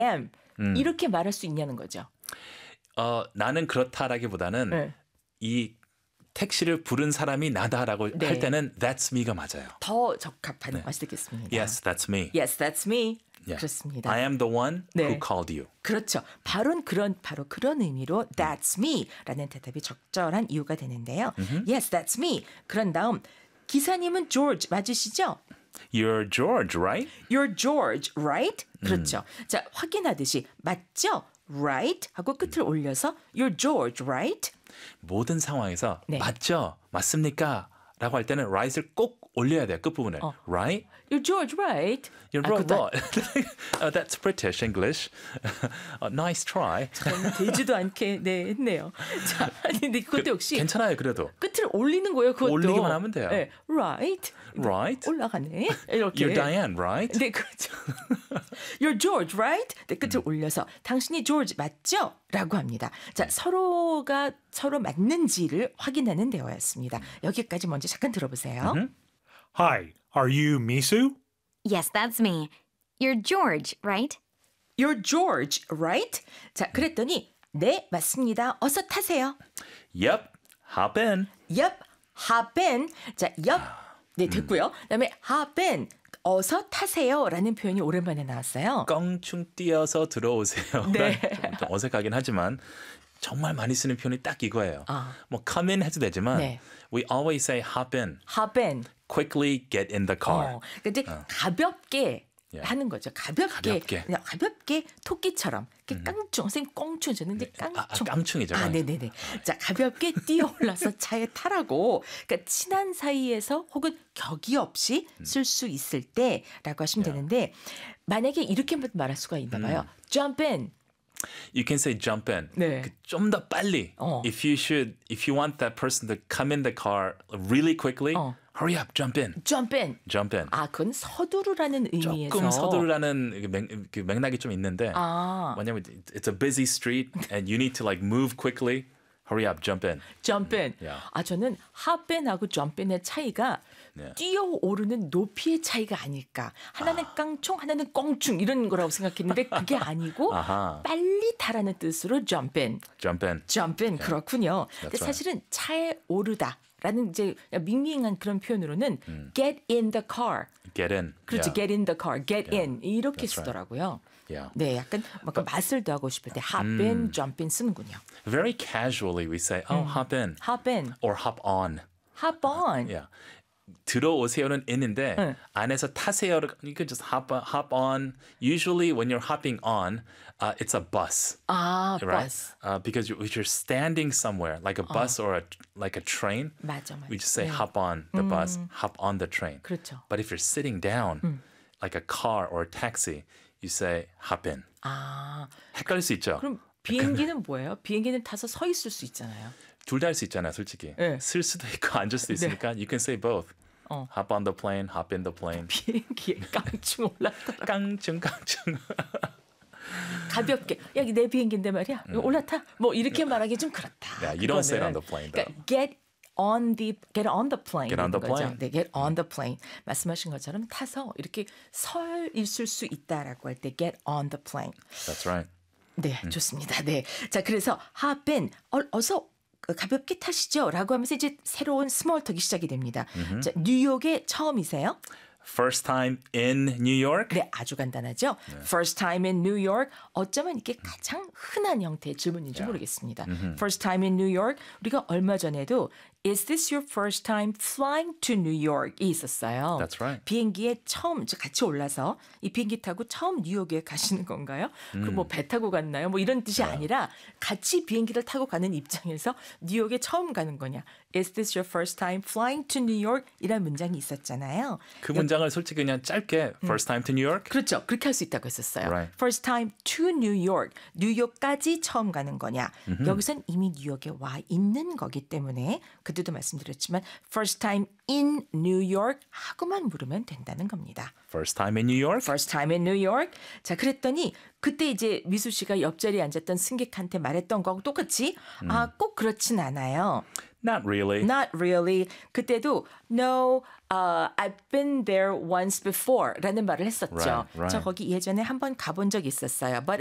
am. 이렇게 말할 수 있냐는 거죠. 나는 그렇다라기보다는 네. 이 택시를 부른 사람이 나다라고 네. 할 때는 that's me가 맞아요. 더 적합한 것이 되겠습니다. Yes, that's me. Yes, that's me. Yeah. 그렇습니다. I am the one 네. who called you. 그렇죠. 바로 그런 의미로 that's me라는 대답이 적절한 이유가 되는데요. Yes, that's me. 그런 다음 기사님은 George 맞으시죠? You're George, right? You're George, right? 그렇죠. 자, 확인하듯이 맞죠? Right? 하고 끝을 올려서 You're George, right? 모든 상황에서 네. 맞죠? 맞습니까? 라고 할 때는 right을 꼭 올려야 돼요. 끝부분에. Right? You're George, right? You're right. That's British English. Nice try. 되지도 않게 네, 했네요. 자, 아니 근데 그것도 역시 괜찮아요, 그래도. 끝을 올리는 거예요. 그것도. 올리기만 하면 돼요. 네, right. Right? 올라가네. 이렇게. You're Diane, right? 네, 그렇죠. You're George, right? 네, 끝을 올려서 당신이 George 맞죠? 라고 합니다. 자, 서로가 서로 맞는지를 확인하는 대화였습니다. 여기까지 먼저 잠깐 들어보세요. Hi, are you Misu? Yes, that's me. You're George, right? You're George, right? 자, 그랬더니 네, 맞습니다. 어서 타세요. Yep, hop in. Yep, hop in. 자, yep. 네, 됐고요. 그다음에 hop in. 어서 타세요라는 표현이 오랜만에 나왔어요. 껑충 뛰어서 들어오세요. 네. 좀 어색하긴 하지만 정말 많이 쓰는 표현이 딱 이거예요. 뭐 come in 해도 되지만 네. we always say hop in. hop in. Quickly get in the car. 근데 가볍게 Yeah. 하는 거죠. 가볍게. 가볍게. 그냥 가볍게 토끼처럼. 이렇게 깡충. 선생님 꽁충 줬는데 깡충. 깡충이죠. 아, 네네네. 자, 가볍게 뛰어올라서 차에 타라고. 그러니까 친한 사이에서 혹은 격이 없이 쓸 수 있을 때라고 하시면 되는데 만약에 이렇게 말할 수가 있나 봐요. Jump in. You can say jump in. 네. 좀 더 빨리. If you want that person to come in the car really quickly, hurry up, jump in. Jump in. Jump in. 아, 그건 서두르라는 의미에서. 조금 서두르라는 맥락이 좀 있는데 왜냐면 it's a busy street and you need to like move quickly. Hurry up, jump in. jump in. Yeah. 아, 저는 hop in하고 jump in의 차이가 뛰어오르는 높이의 차이가 아닐까. 하나는 깡총, 하나는 꽁충 이런 거라고 생각했는데 그게 아니고 빨리 타라는 뜻으로 jump in. Jump in. jump in. 그렇군요. 근데 right. 사실은 차에 오르다. 라는 이제 밍밍한 그런 표현으로는 get in the car. Get in. 그렇죠. Yeah. get in the car. get in. 이렇게 That's right. 쓰더라고요. Yeah. 네, 약간 맛을 더하고 싶을 때 hop in, jump in 쓰는군요. Very casually we say, oh, hop in. hop in, Or hop on. hop on. Yeah. 들어오세요는 in인데 안에서 타세요. You could just hop on. Usually when you're hopping on, it's a bus. 아, Right? bus. Because if you're standing somewhere, like a bus or like a train, 맞아, 맞아. we just say 네. hop on the bus, hop on the train. 그렇죠. But if you're sitting down, like a car or a taxi, you say hop in. 아, 헷갈릴 수 있죠? 그럼 비행기는 뭐예요? 비행기는 타서 서 있을 수 있잖아요. 둘 다 할 수 있잖아요, 솔직히. 네. 쓸 수도 있고 앉을 수도 있으니까 you can say both. Hop on the plane, hop in the plane. 비행기에 깡충 올라타. 깡충. 가볍게. 야, 내 비행기인데 말이야. 올라타. 뭐 이렇게 말하기 좀 그렇다. Yeah, you don't say it on 그거는. the plane, though. 그러니까 get on the plane. Get on the 거죠. plane. 네, get on the plane. 말씀하신 것처럼 타서 이렇게 서 있을 수 있다라고 할 때 get on the plane. That's right. 네, 좋습니다. 네. 자, 그래서 hop in. 어서 가볍게 타시죠라고 하면서 이제 새로운 스몰 톡이 시작이 됩니다. 자, 뉴욕에 처음이세요? First time in New York? 네, 아주 간단하죠. First time in New York. 어쩌면 이게 가장 흔한 형태의 질문인지 모르겠습니다. First time in New York. 우리가 얼마 전에도 Is this your first time flying to New York? 이 있었어요. That's right. 비행기에 처음 같이 올라서 이 비행기 타고 처음 뉴욕에 가시는 건가요? 그 뭐 배 타고 갔나요? 뭐 이런 뜻이 아니라 같이 비행기를 타고 가는 입장에서 뉴욕에 처음 가는 거냐? Is this your first time flying to New York? 이란 문장이 있었잖아요. 그 문장을 솔직히 그냥 짧게 First time to New York? 그렇죠. 그렇게 할 수 있다고 했었어요. Right. First time to New York. 뉴욕까지 처음 가는 거냐. 여기선 이미 뉴욕에 와 있는 거기 때문에 그때도 말씀드렸지만 First time in New York 하고만 물으면 된다는 겁니다. First time in New York? First time in New York. 자, 그랬더니 그때 이제 미수 씨가 옆자리에 앉았던 승객한테 말했던 거하고 똑같이 꼭 그렇진 않아요. Not really. Not really. 그때도 no, I've been there once before라는 말을 했었죠. Right, right. 저 거기 예전에 한번 가본 적이 있었어요. But